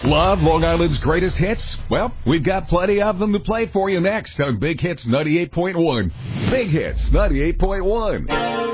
Love Long Island's greatest hits? Well, we've got plenty of them to play for you next on Big Hits 98.1. Big Hits 98.1.